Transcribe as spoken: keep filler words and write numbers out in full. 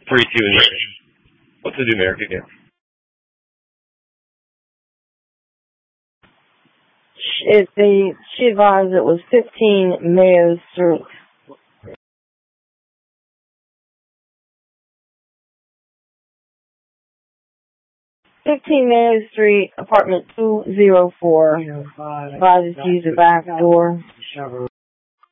three two in there. What's the numeric again? If they, she advised it was fifteen Mayo Street. fifteen Mayo Street, apartment two oh four. Advised to use the back door.